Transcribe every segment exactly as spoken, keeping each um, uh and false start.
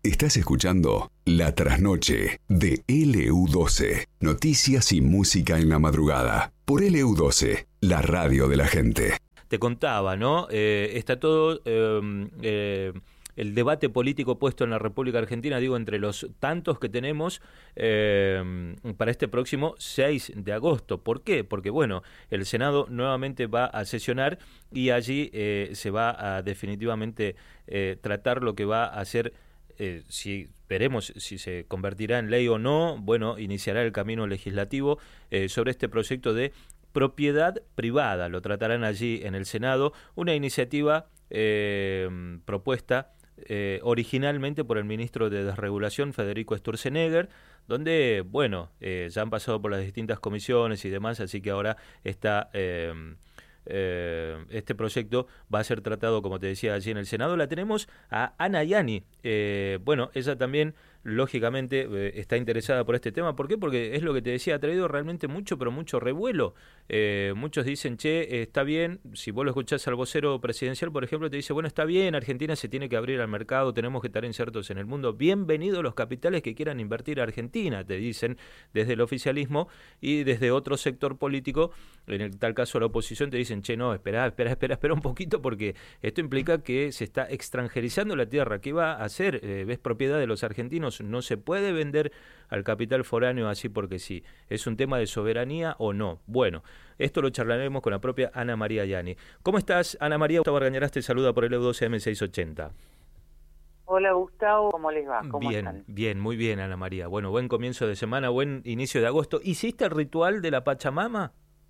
Estás escuchando La Trasnoche de L U doce. Noticias y música en la madrugada. Por L U doce, la radio de la gente. Te contaba, ¿no? Eh, está todo eh, eh, el debate político puesto en la República Argentina, digo, entre los tantos que tenemos eh, para este próximo seis de agosto. ¿Por qué? Porque, bueno, el Senado nuevamente va a sesionar y allí eh, se va a definitivamente eh, tratar lo que va a ser. Eh, si veremos si se convertirá en ley o no, bueno, iniciará el camino legislativo eh, sobre este proyecto de propiedad privada. Lo tratarán allí en el Senado, una iniciativa eh, propuesta eh, originalmente por el ministro de Desregulación, Federico Sturzenegger, donde, bueno, eh, ya han pasado por las distintas comisiones y demás, así que ahora está... Eh, Eh, este proyecto va a ser tratado, como te decía, allí en el Senado. La tenemos a Ana Yani. Eh, bueno, ella también, lógicamente, eh, está interesada por este tema. ¿Por qué? Porque es lo que te decía, ha traído realmente mucho, pero mucho revuelo. Eh, muchos dicen, che, eh, está bien. Si vos lo escuchás al vocero presidencial, por ejemplo, te dice, bueno, está bien, Argentina se tiene que abrir al mercado, tenemos que estar insertos en el mundo. Bienvenidos los capitales que quieran invertir a Argentina, te dicen desde el oficialismo, y desde otro sector político, en el tal caso la oposición, te dicen, che, no, espera, espera, espera, espera un poquito, porque esto implica que se está extranjerizando la tierra. ¿Qué va a hacer? Eh, ¿Ves propiedad de los argentinos? No se puede vender al capital foráneo así porque sí. ¿Es un tema de soberanía o no? Bueno, esto lo charlaremos con la propia Ana María Yani. ¿Cómo estás, Ana María? Gustavo Argañarás te saluda por el L U doce M seiscientos ochenta. Hola Gustavo, ¿cómo les va? ¿Cómo bien, están? bien, muy bien, Ana María. Bueno, buen comienzo de semana, buen inicio de agosto. ¿Hiciste el ritual de la Pachamama?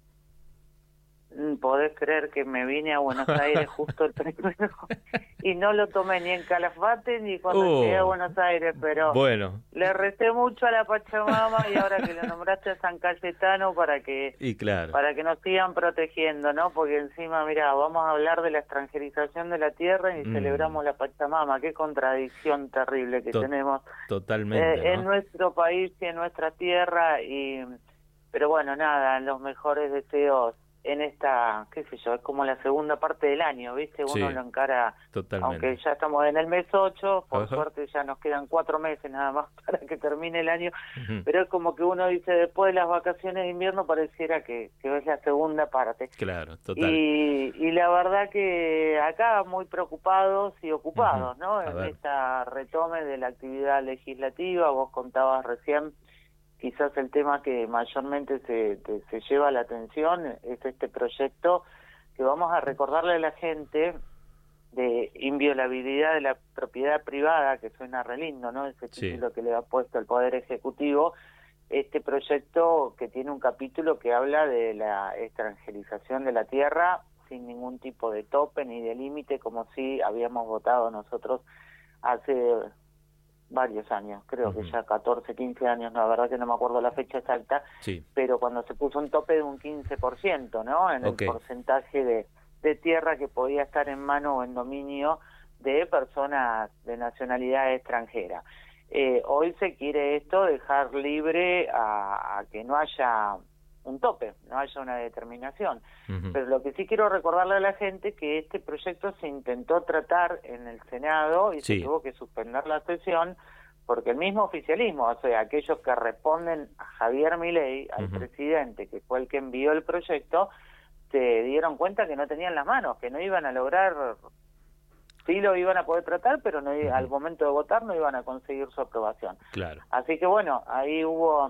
Podés creer que me vine a Buenos Aires justo el primero y no lo tomé ni en Calafate ni cuando oh, llegué a Buenos Aires, pero bueno. Le recé mucho a la Pachamama y ahora que lo nombraste a San Cayetano para que y claro. para que nos sigan protegiendo, ¿no? Porque encima, mira, vamos a hablar de la extranjerización de la tierra y mm. celebramos la Pachamama. Qué contradicción terrible que to- tenemos totalmente, eh, ¿no? en nuestro país y en nuestra tierra. Y pero bueno, nada, los mejores deseos en esta, qué sé yo, es como la segunda parte del año, ¿viste? Uno sí, lo encara, totalmente. Aunque ya estamos en el mes ocho, por Ajá. suerte ya nos quedan cuatro meses nada más para que termine el año, uh-huh. pero es como que uno dice, después de las vacaciones de invierno pareciera que, que es la segunda parte. Claro, total. Y, y la verdad que acá muy preocupados y ocupados, uh-huh. ¿no? A en ver. esta retome de la actividad legislativa, vos contabas recién, quizás el tema que mayormente se, te, se lleva la atención es este proyecto que vamos a recordarle a la gente de inviolabilidad de la propiedad privada, que suena re lindo, ¿no? Ese título sí. que le ha puesto el Poder Ejecutivo. Este proyecto que tiene un capítulo que habla de la extranjerización de la tierra sin ningún tipo de tope ni de límite, como si habíamos votado nosotros hace varios años, creo uh-huh. que ya catorce, quince años, no, la verdad que no me acuerdo la fecha exacta, sí. pero cuando se puso un tope de un quince por ciento, ¿no? En okay. el porcentaje de, de tierra que podía estar en mano o en dominio de personas de nacionalidad extranjera. Eh, hoy se quiere esto dejar libre a, a que no haya un tope, no haya una determinación. Uh-huh. Pero lo que sí quiero recordarle a la gente es que este proyecto se intentó tratar en el Senado y sí. se tuvo que suspender la sesión porque el mismo oficialismo, o sea, aquellos que responden a Javier Milei, al uh-huh. presidente, que fue el que envió el proyecto, se dieron cuenta que no tenían las manos, que no iban a lograr, sí lo iban a poder tratar, pero no, uh-huh. al momento de votar no iban a conseguir su aprobación. Claro. Así que bueno, ahí hubo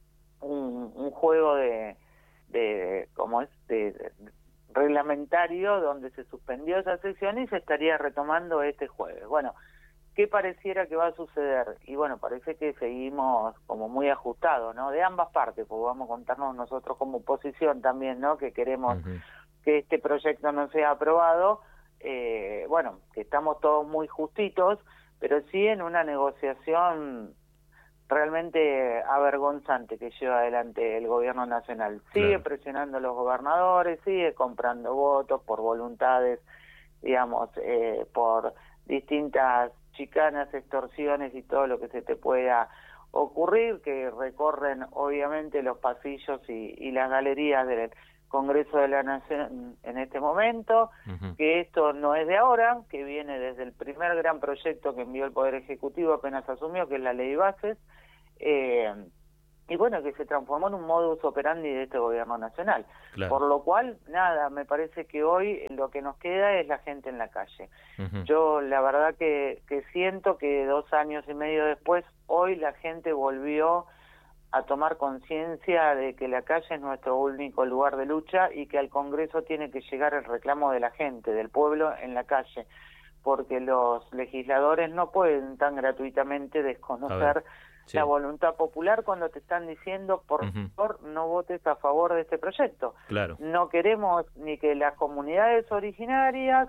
Un, un juego de, de como es de, de reglamentario donde se suspendió esa sesión y se estaría retomando este jueves. Bueno, ¿qué pareciera que va a suceder? Y bueno, parece que seguimos como muy ajustados, ¿no? De ambas partes, pues vamos a contarnos nosotros como oposición también, ¿no? Que queremos uh-huh. que este proyecto no sea aprobado, eh, bueno, que estamos todos muy justitos, pero sí en una negociación realmente avergonzante que lleva adelante el gobierno nacional. Sigue claro. presionando a los gobernadores, sigue comprando votos por voluntades, digamos, eh, por distintas chicanas, extorsiones y todo lo que se te pueda ocurrir, que recorren obviamente los pasillos y, y las galerías del Congreso de la Nación en este momento, uh-huh. que esto no es de ahora, que viene desde el primer gran proyecto que envió el Poder Ejecutivo apenas asumió, que es la Ley de Bases, eh, y bueno, que se transformó en un modus operandi de este gobierno nacional. Claro. Por lo cual, nada, me parece que hoy lo que nos queda es la gente en la calle. Uh-huh. Yo la verdad que, que siento que dos años y medio después, hoy la gente volvió a tomar conciencia de que la calle es nuestro único lugar de lucha y que al Congreso tiene que llegar el reclamo de la gente, del pueblo en la calle, porque los legisladores no pueden tan gratuitamente desconocer sí. la voluntad popular cuando te están diciendo, por uh-huh. favor, no votes a favor de este proyecto. Claro. No queremos ni que las comunidades originarias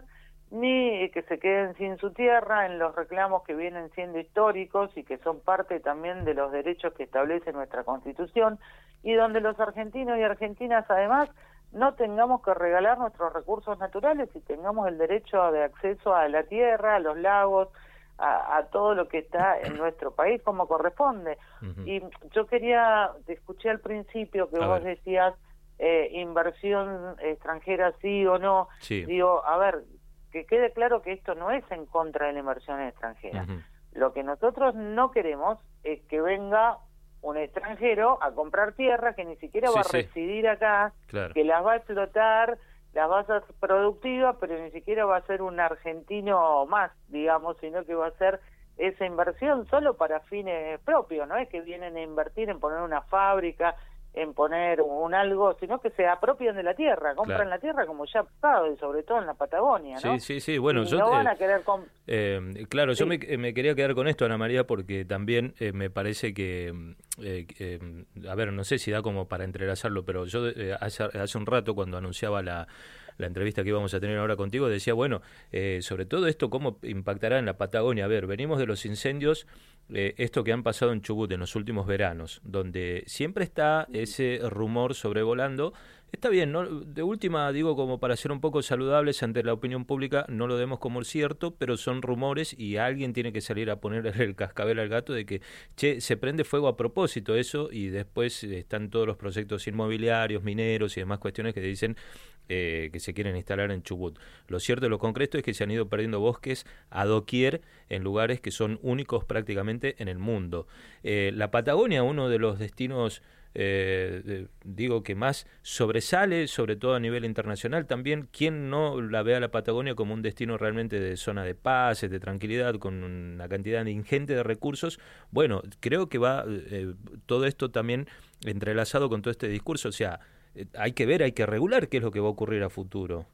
ni que se queden sin su tierra en los reclamos que vienen siendo históricos y que son parte también de los derechos que establece nuestra Constitución, y donde los argentinos y argentinas además no tengamos que regalar nuestros recursos naturales y tengamos el derecho de acceso a la tierra, a los lagos, a, a todo lo que está en nuestro país como corresponde. Uh-huh. Y yo quería, te escuché al principio que a vos ver. decías eh, inversión extranjera sí o no. Sí. Digo, a ver, que quede claro que esto no es en contra de la inversión extranjera. Uh-huh. Lo que nosotros no queremos es que venga un extranjero a comprar tierra que ni siquiera sí, va a sí. residir acá, claro. que las va a explotar, las va a hacer productivas, pero ni siquiera va a ser un argentino más, digamos, sino que va a ser esa inversión solo para fines propios, no es que vienen a invertir en poner una fábrica, en poner un algo, sino que se apropian de la tierra, compran claro. la tierra como ya ha pasado, y sobre todo en la Patagonia, ¿no? Sí, sí, sí, bueno, y yo... no eh, van a querer... Comp- eh, claro, sí. yo me, me quería quedar con esto, Ana María, porque también eh, me parece que, eh, eh, a ver, no sé si da como para entrelazarlo, pero yo eh, hace, hace un rato, cuando anunciaba la... la entrevista que íbamos a tener ahora contigo, decía, bueno, eh, sobre todo esto, ¿cómo impactará en la Patagonia? A ver, venimos de los incendios, eh, esto que han pasado en Chubut en los últimos veranos, donde siempre está ese rumor sobrevolando. Está bien, ¿no? De última, digo, como para ser un poco saludables ante la opinión pública, no lo demos como cierto, pero son rumores y alguien tiene que salir a ponerle el cascabel al gato de que, che, se prende fuego a propósito eso, y después están todos los proyectos inmobiliarios, mineros y demás cuestiones que dicen eh, que se quieren instalar en Chubut. Lo cierto y lo concreto es que se han ido perdiendo bosques a doquier en lugares que son únicos prácticamente en el mundo. Eh, la Patagonia, uno de los destinos Eh, eh, digo que más sobresale, sobre todo a nivel internacional. También, ¿quién no la ve a la Patagonia como un destino realmente de zona de paz, de tranquilidad, con una cantidad ingente de recursos? Bueno, creo que va eh, todo esto también entrelazado con todo este discurso. O sea, eh, hay que ver, hay que regular qué es lo que va a ocurrir a futuro.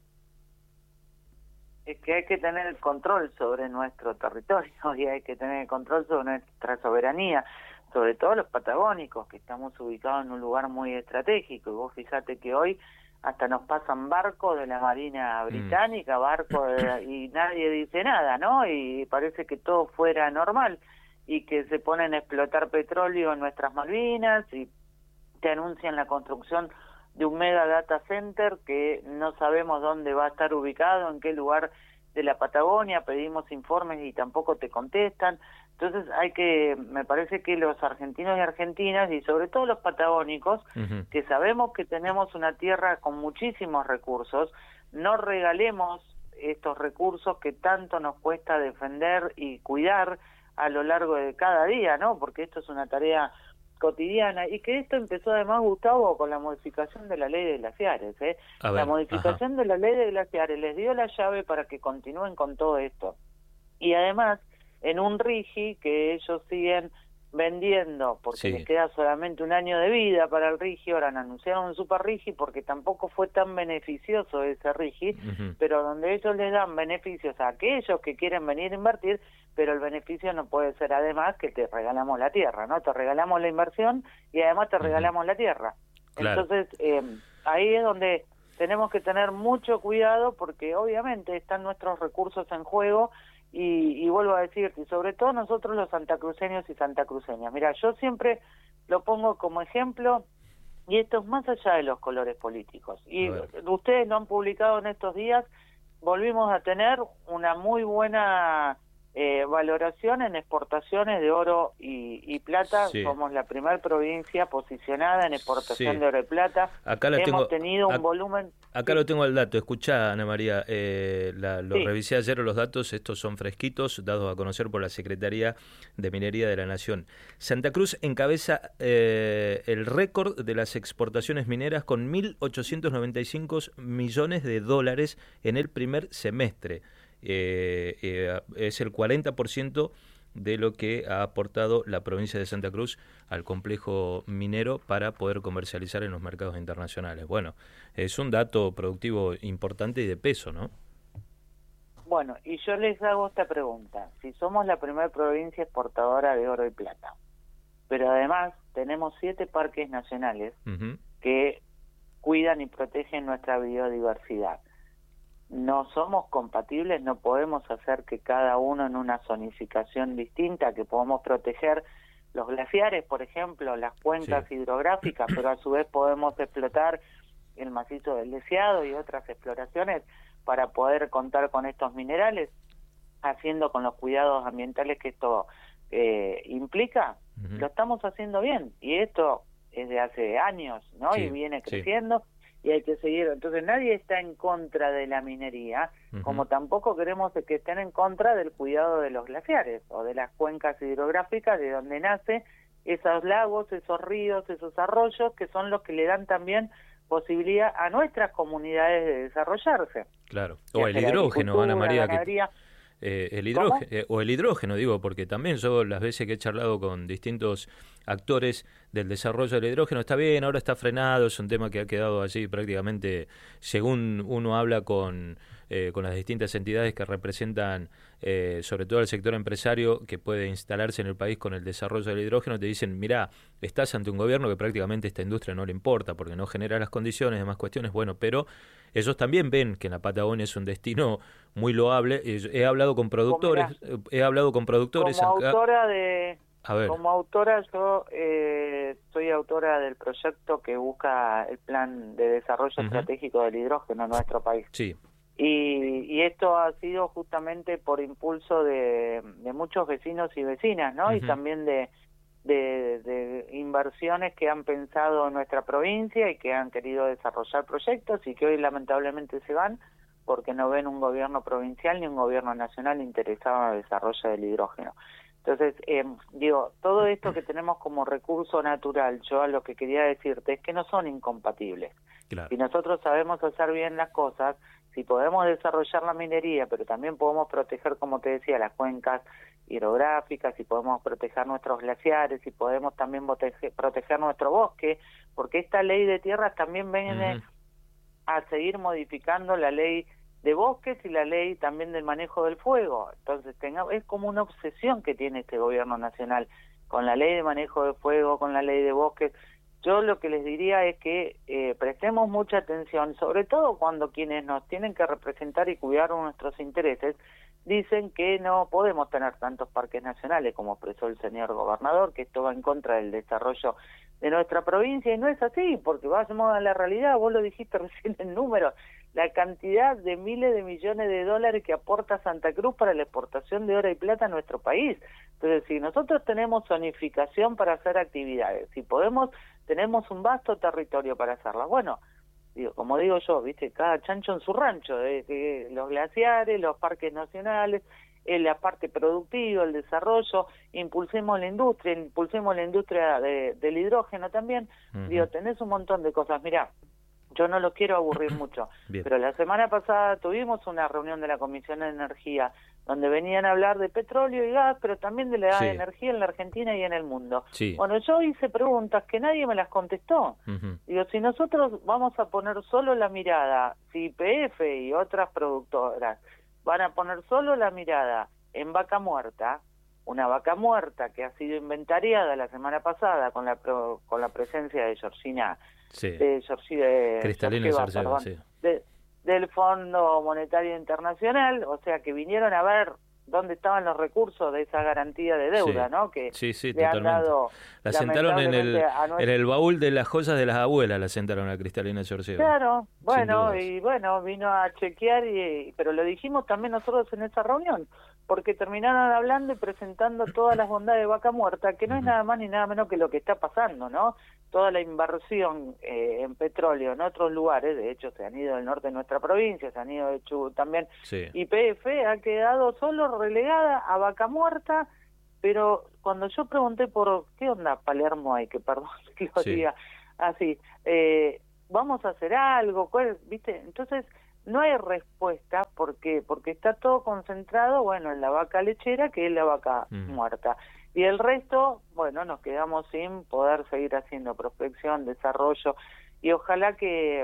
Es que hay que tener el control sobre nuestro territorio y hay que tener el control sobre nuestra soberanía, sobre todo los patagónicos, que estamos ubicados en un lugar muy estratégico. Y vos fíjate que hoy hasta nos pasan barcos de la Marina Británica, mm. barcos de, y nadie dice nada, ¿no? Y parece que todo fuera normal, y que se ponen a explotar petróleo en nuestras Malvinas y te anuncian la construcción de un mega data center que no sabemos dónde va a estar ubicado, en qué lugar de la Patagonia, pedimos informes y tampoco te contestan. Entonces hay que, me parece que los argentinos y argentinas, y sobre todo los patagónicos, uh-huh. que sabemos que tenemos una tierra con muchísimos recursos, no regalemos estos recursos que tanto nos cuesta defender y cuidar a lo largo de cada día, ¿no? Porque esto es una tarea cotidiana, y que esto empezó además, Gustavo, con la modificación de la ley de glaciares, ¿eh? Ver, la modificación ajá. de la ley de glaciares les dio la llave para que continúen con todo esto. Y además, en un RIGI que ellos siguen vendiendo, porque sí. les queda solamente un año de vida para el RIGI, ahora anunciaron un super RIGI porque tampoco fue tan beneficioso ese RIGI, uh-huh. pero donde ellos les dan beneficios a aquellos que quieren venir a invertir, pero el beneficio no puede ser además que te regalamos la tierra, ¿no? Te regalamos la inversión y además te regalamos uh-huh. la tierra. Claro. Entonces, eh, ahí es donde tenemos que tener mucho cuidado, porque obviamente están nuestros recursos en juego. Y, y vuelvo a decirte, y sobre todo nosotros los santacruceños y santacruceñas. Mira, yo siempre lo pongo como ejemplo, y esto es más allá de los colores políticos. Y ustedes lo han publicado en estos días, volvimos a tener una muy buena eh, valoración en exportaciones de oro y, y plata. Sí. Somos la primera provincia posicionada en exportación sí. de oro y plata. Acá la Hemos tengo, tenido un ac volumen... Acá sí. lo tengo al dato. Escuchá, Ana María, eh, la, lo sí. revisé ayer los datos, estos son fresquitos, dados a conocer por la Secretaría de Minería de la Nación. Santa Cruz encabeza eh, el récord de las exportaciones mineras con mil ochocientos noventa y cinco millones de dólares en el primer semestre. Eh, eh, es el cuarenta por ciento de lo que ha aportado la provincia de Santa Cruz al complejo minero para poder comercializar en los mercados internacionales. Bueno, es un dato productivo importante y de peso, ¿no? Bueno, y yo les hago esta pregunta. Si somos la primera provincia exportadora de oro y plata, pero además tenemos siete parques nacionales uh-huh. que cuidan y protegen nuestra biodiversidad, no somos compatibles, no podemos hacer que cada uno en una zonificación distinta, que podamos proteger los glaciares, por ejemplo, las cuencas sí. hidrográficas, pero a su vez podemos explotar el macizo del Deseado y otras exploraciones para poder contar con estos minerales, haciendo con los cuidados ambientales que esto eh, implica. Uh-huh. Lo estamos haciendo bien, y esto es de hace años, ¿no? Sí, y viene creciendo. Sí. Y hay que seguir. Entonces nadie está en contra de la minería, uh-huh. como tampoco queremos que estén en contra del cuidado de los glaciares o de las cuencas hidrográficas de donde nace esos lagos, esos ríos, esos arroyos, que son los que le dan también posibilidad a nuestras comunidades de desarrollarse. Claro. O el hidrógeno, Ana María. Que... Eh, el hidrógeno, eh, o el hidrógeno, digo, porque también yo las veces que he charlado con distintos actores del desarrollo del hidrógeno, está bien, ahora está frenado, es un tema que ha quedado allí prácticamente, según uno habla con, eh, con las distintas entidades que representan, eh, sobre todo el sector empresario que puede instalarse en el país con el desarrollo del hidrógeno, te dicen, mirá, estás ante un gobierno que prácticamente esta industria no le importa, porque no genera las condiciones, demás cuestiones, bueno, pero ellos también ven que en la Patagonia es un destino muy loable. He hablado con productores, Mirá, he hablado con productores. Como acá. autora de, A ver. como autora yo eh, soy autora del proyecto que busca el plan de desarrollo uh-huh. estratégico del hidrógeno en nuestro país. Sí. Y, y esto ha sido justamente por impulso de, de muchos vecinos y vecinas, ¿no? Uh-huh. Y también de, de, de inversiones que han pensado en nuestra provincia y que han querido desarrollar proyectos y que hoy lamentablemente se van porque no ven un gobierno provincial ni un gobierno nacional interesado en el desarrollo del hidrógeno. Entonces, eh, digo, todo esto que tenemos como recurso natural, yo lo que quería decirte es que no son incompatibles. Claro. Si nosotros sabemos hacer bien las cosas, si podemos desarrollar la minería, pero también podemos proteger, como te decía, las cuencas hidrográficas, si podemos proteger nuestros glaciares, si podemos también proteger, proteger nuestro bosque, porque esta ley de tierras también viene uh-huh. a seguir modificando la ley de bosques y la ley también del manejo del fuego. Entonces tenga, es como una obsesión que tiene este gobierno nacional con la ley de manejo de fuego, con la ley de bosques. Yo lo que les diría es que eh, prestemos mucha atención, sobre todo cuando quienes nos tienen que representar y cuidar nuestros intereses dicen que no podemos tener tantos parques nacionales como expresó el señor gobernador, que esto va en contra del desarrollo de nuestra provincia, y no es así, porque vamos a la realidad, vos lo dijiste recién en números, la cantidad de miles de millones de dólares que aporta Santa Cruz para la exportación de oro y plata a nuestro país. Entonces, si nosotros tenemos zonificación para hacer actividades, si podemos, tenemos un vasto territorio para hacerlas, bueno, digo, como digo yo, viste, cada chancho en su rancho, de, de los glaciares, los parques nacionales, en la parte productiva, el desarrollo, impulsemos la industria, impulsemos la industria de, del hidrógeno también. Uh-huh. Digo, tenés un montón de cosas. Mirá, yo no los quiero aburrir mucho, Bien. pero la semana pasada tuvimos una reunión de la Comisión de Energía donde venían a hablar de petróleo y gas, pero también de la sí. energía en la Argentina y en el mundo. Sí. Bueno, yo hice preguntas que nadie me las contestó. Uh-huh. Digo, si nosotros vamos a poner solo la mirada, si Y P F y otras productoras van a poner solo la mirada en vaca muerta, una vaca muerta que ha sido inventariada la semana pasada con la pro, con la presencia de Georgina, sí. de Georgina, de Cristalina Georgieva, perdón, sí. de, del Fondo Monetario Internacional, o sea que vinieron a ver dónde estaban los recursos de esa garantía de deuda, sí. ¿no? Que sí, sí, le totalmente. han dado, la sentaron en el, nuestro... en el baúl de las joyas de las abuelas, la sentaron a Cristalina Georgieva. Claro, bueno, y bueno, vino a chequear, y pero lo dijimos también nosotros en esa reunión. porque terminaron hablando y presentando todas las bondades de Vaca Muerta, que no es nada más ni nada menos que lo que está pasando, ¿no? Toda la inversión eh, en petróleo en otros lugares, de hecho se han ido del norte de nuestra provincia, se han ido de Chubut también, sí. Y P F ha quedado solo relegada a Vaca Muerta, pero cuando yo pregunté por qué onda Palermo hay, que perdón que lo sí. diga así, eh, vamos a hacer algo, ¿cuál? ¿Viste? Entonces no hay respuesta, ¿por qué? Porque está todo concentrado, bueno, en la vaca lechera, que es la vaca mm. muerta. Y el resto, bueno, nos quedamos sin poder seguir haciendo prospección, desarrollo, y ojalá que,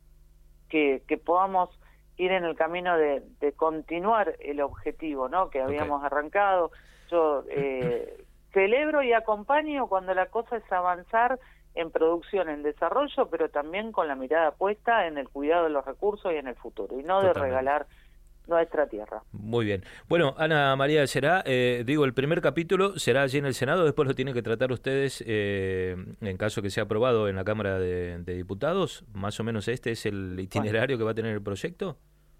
que, que podamos ir en el camino de, de continuar el objetivo, ¿no?, que habíamos okay. arrancado. Yo eh, celebro y acompaño cuando la cosa es avanzar en producción, en desarrollo, pero también con la mirada puesta en el cuidado de los recursos y en el futuro, y no Totalmente. de regalar nuestra tierra. Muy bien. Bueno, Ana María, será, eh, digo, el primer capítulo será allí en el Senado, después lo tienen que tratar ustedes, eh, en caso que sea aprobado en la Cámara de, de Diputados, más o menos este es el itinerario bueno. que va a tener el proyecto.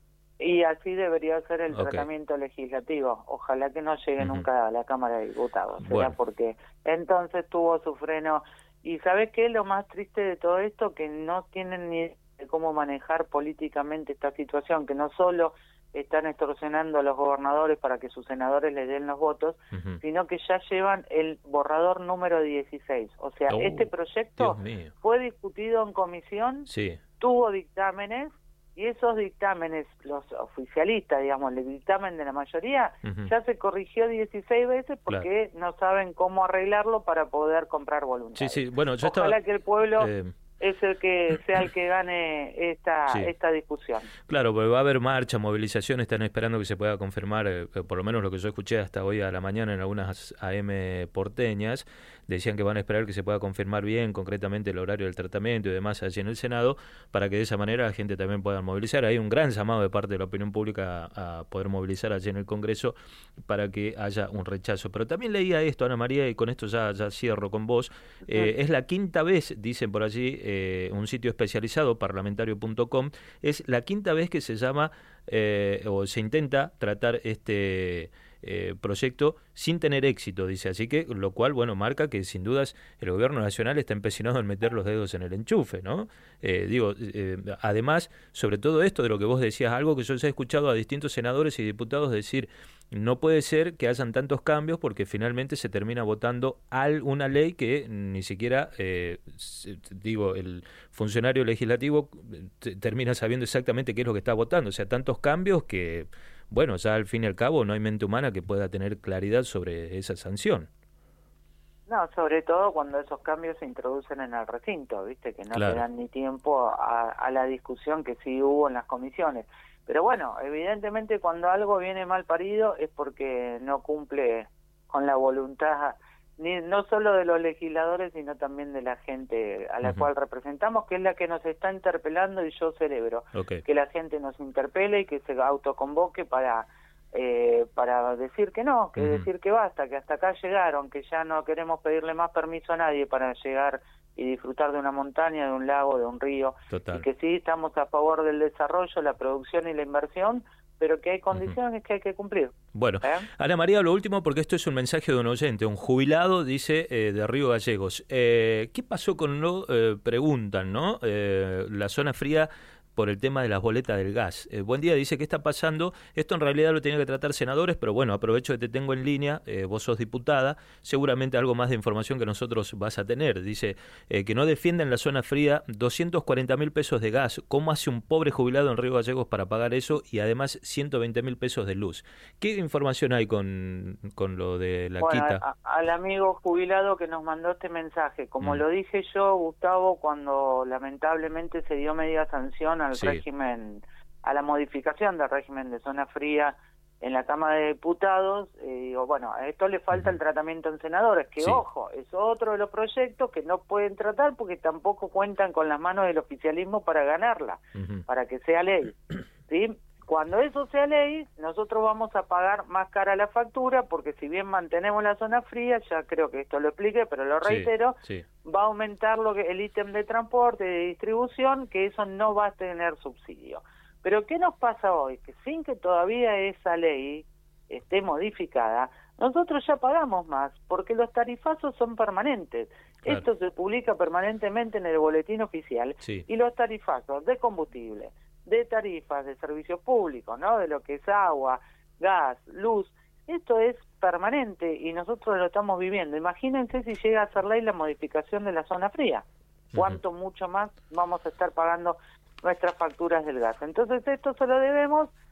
Y así debería ser el okay. tratamiento legislativo. Ojalá que no llegue uh-huh. nunca a la Cámara de Diputados, ¿será? Bueno. Porque entonces tuvo su freno. Y ¿sabes qué? Lo más triste de todo esto, que no tienen ni idea de cómo manejar políticamente esta situación, que no solo están extorsionando a los gobernadores para que sus senadores les den los votos, uh-huh. sino que ya llevan el borrador número dieciséis. O sea, oh, este proyecto fue discutido en comisión, sí. tuvo dictámenes, y esos dictámenes, los oficialistas, digamos, el dictamen de la mayoría, uh-huh. ya se corrigió dieciséis veces porque claro. no saben cómo arreglarlo para poder comprar voluntarios. Sí, sí. Bueno, yo Ojalá estaba, que el pueblo eh... es el que sea el que gane esta sí. esta discusión. Claro, porque va a haber marcha, movilización, están esperando que se pueda confirmar, eh, por lo menos lo que yo escuché hasta hoy a la mañana en algunas A M porteñas, decían que van a esperar que se pueda confirmar bien concretamente el horario del tratamiento y demás allí en el Senado, para que de esa manera la gente también pueda movilizar. Hay un gran llamado de parte de la opinión pública a, a poder movilizar allí en el Congreso para que haya un rechazo. Pero también leía esto, Ana María, y con esto ya, ya cierro con vos, eh, es la quinta vez, dicen por allí, eh, un sitio especializado, parlamentario punto com, es la quinta vez que se llama eh, o se intenta tratar este eh, proyecto sin tener éxito, dice, así que lo cual, bueno, marca que sin dudas el gobierno nacional está empecinado en meter los dedos en el enchufe, ¿no? Eh, digo, eh, además, sobre todo esto de lo que vos decías, algo que yo ya he escuchado a distintos senadores y diputados decir, no puede ser que hayan tantos cambios porque finalmente se termina votando al, una ley que ni siquiera, eh, digo, el funcionario legislativo t- termina sabiendo exactamente qué es lo que está votando, o sea, tantos cambios que, bueno, ya al fin y al cabo no hay mente humana que pueda tener claridad sobre esa sanción. No, sobre todo cuando esos cambios se introducen en el recinto, viste, que no claro. te dan ni tiempo a, a la discusión que sí hubo en las comisiones. Pero bueno, evidentemente cuando algo viene mal parido es porque no cumple con la voluntad, ni no solo de los legisladores, sino también de la gente a la uh-huh. cual representamos, que es la que nos está interpelando, y yo celebro okay. que la gente nos interpele y que se autoconvoque para eh, para decir que no, que uh-huh. decir que basta, que hasta acá llegaron, que ya no queremos pedirle más permiso a nadie para llegar y disfrutar de una montaña, de un lago, de un río. Total. Y que sí estamos a favor del desarrollo, la producción y la inversión, pero que hay condiciones uh-huh. que hay que cumplir. Bueno, ¿Eh? Ana María, lo último, porque esto es un mensaje de un oyente, un jubilado, dice, eh, de Río Gallegos. Eh, ¿Qué pasó con lo, eh, preguntan, ¿no? Eh, la zona fría por el tema de las boletas del gas. Eh, buen día, dice, ¿qué está pasando? Esto en realidad lo tienen que tratar senadores, pero bueno, aprovecho que te tengo en línea, eh, vos sos diputada, seguramente algo más de información que nosotros vas a tener. Dice, eh, que no defienden la zona fría, doscientos cuarenta mil pesos de gas. ¿Cómo hace un pobre jubilado en Río Gallegos para pagar eso? Y además ciento veinte mil pesos de luz. ¿Qué información hay con, con lo de la bueno, quita? A, al amigo jubilado que nos mandó este mensaje, como mm. lo dije yo, Gustavo, cuando lamentablemente se dio media sanción al sí. régimen, a la modificación del régimen de zona fría en la Cámara de Diputados, eh, digo, bueno, a esto le falta uh-huh. el tratamiento en senadores, que sí. ojo, es otro de los proyectos que no pueden tratar porque tampoco cuentan con las manos del oficialismo para ganarla, uh-huh. para que sea ley, ¿sí? Cuando eso sea ley, nosotros vamos a pagar más cara la factura, porque si bien mantenemos la zona fría, ya creo que esto lo expliqué, pero lo reitero, sí, sí. va a aumentar lo que el ítem de transporte, de distribución, que eso no va a tener subsidio. Pero ¿qué nos pasa hoy? Que sin que todavía esa ley esté modificada, nosotros ya pagamos más, porque los tarifazos son permanentes. Claro. Esto se publica permanentemente en el boletín oficial, sí. Y los tarifazos de combustible, de tarifas de servicios públicos, ¿no? De lo que es agua, gas, luz, esto es permanente y nosotros lo estamos viviendo. Imagínense si llega a ser ley la modificación de la zona fría, cuánto uh-huh. mucho más vamos a estar pagando nuestras facturas del gas. Entonces esto se lo debemos